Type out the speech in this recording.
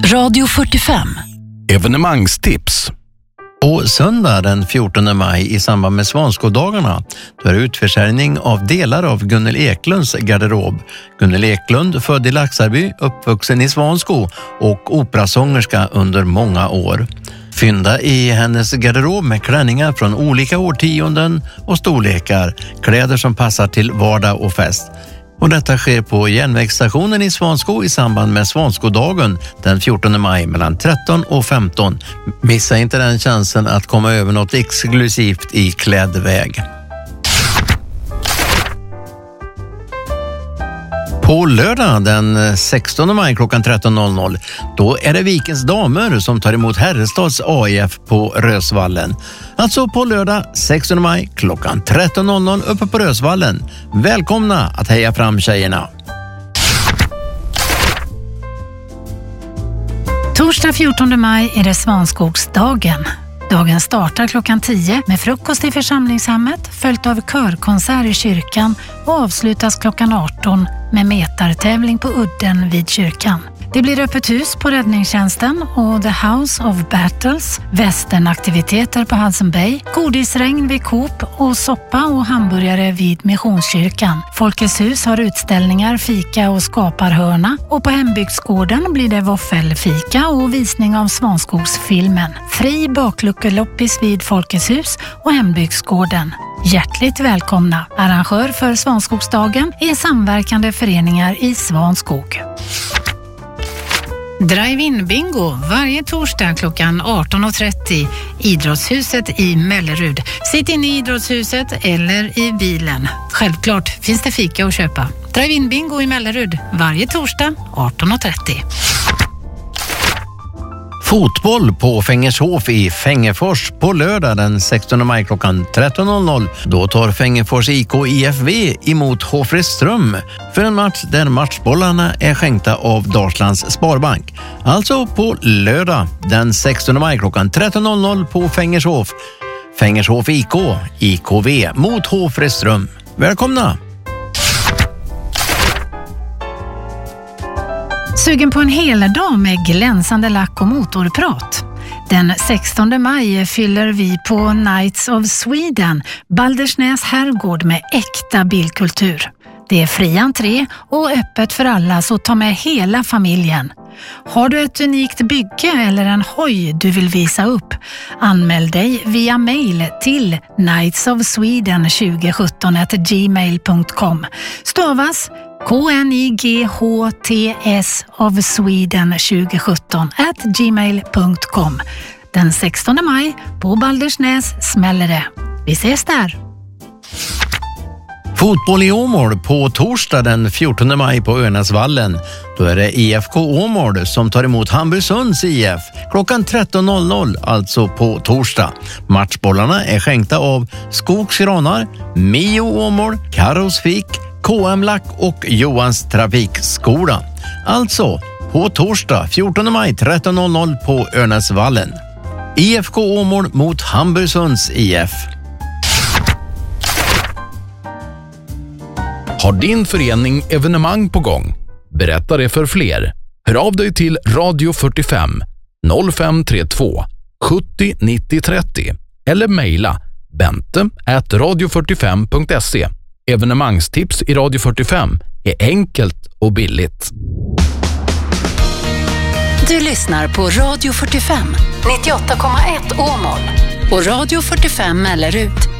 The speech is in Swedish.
Radio 45. Evenemangstips. På söndag den 14 maj i samband med Svanskodagarna då är det utförsäljning av delar av Gunnel Eklunds garderob. Gunnel Eklund, född i Laxarby, uppvuxen i Svansko och operasångerska under många år. Fynda i hennes garderob med klänningar från olika årtionden och storlekar, kläder som passar till vardag och fest. Och detta sker på järnvägsstationen i Svansko i samband med Svanskodagen den 14 maj mellan 13 och 15. Missa inte den chansen att komma över något exklusivt i klädväg. På lördag den 16 maj klockan 13.00 då är det Vikens damer som tar emot Herrestads AIF på Rösvallen. Alltså på lördag 16 maj klockan 13.00 uppe på Rösvallen. Välkomna att heja fram tjejerna! Torsdag 14 maj är det Svanskogsdagen. Dagen startar klockan 10 med frukost i församlingshemmet följt av körkonsert i kyrkan och avslutas klockan 18 med metartävling på udden vid kyrkan. Det blir öppet hus på räddningstjänsten och The House of Battles, västernaktiviteter på Hudson Bay, godisregn vid Coop och soppa och hamburgare vid Missionskyrkan. Folkets hus har utställningar, fika och skaparhörna och på hembygdsgården blir det våffelfika och visning av Svanskogsfilmen. Fri bakluckeloppis vid Folkets hus och hembygdsgården. Hjärtligt välkomna! Arrangör för Svanskogsdagen är samverkande föreningar i Svanskog. Drive-in bingo varje torsdag klockan 18.30 Idrottshuset i Mellerud. Sitt in i Idrottshuset eller i bilen. Självklart finns det fika att köpa. Drive-in bingo i Mellerud varje torsdag 18.30. Fotboll på Fängershof i Fängefors på lördag den 16 maj klockan 13.00. Då tar Fängefors IK IFV emot Hofreström för en match där matchbollarna är skänkta av Dalslands Sparbank. Alltså på lördag den 16 maj klockan 13.00 på Fängershof. Fängershof IK, IKV mot Hofreström. Välkomna! Sugen på en hel dag med glänsande lack och motorprat? Den 16 maj fyller vi på Nights of Sweden, Baldersnäs herrgård med äkta bilkultur. Det är fri entré och öppet för alla, så ta med hela familjen. Har du ett unikt bygge eller en hoj du vill visa upp? Anmäl dig via mail till knightsofsweden2017@gmail.com. Stavas KNIGHTS of Sweden 2017@gmail.com. Den 16 maj på Baldersnäs smäller det. Vi ses där! Fotboll i Åmål på torsdag den 14 maj på Örnäsvallen. Då är det IFK Åmål som tar emot Hamburgsunds IF klockan 13.00, alltså på torsdag. Matchbollarna är skänkta av Skogsgranar, Mio Åmål, Karos Fik, KM-lack och Johans trafikskola. Alltså på torsdag 14 maj 13.00 på Örnäsvallen. IFK Åmål mot Hamburgsunds IF. Har din förening evenemang på gång? Berätta det för fler. Hör av dig till Radio 45 0532 70 90 30 eller mejla bente@radio45.se. Evenemangstips i Radio 45 är enkelt och billigt. Du lyssnar på Radio 45, 98,1 Åmål och Radio 45 Mellerud.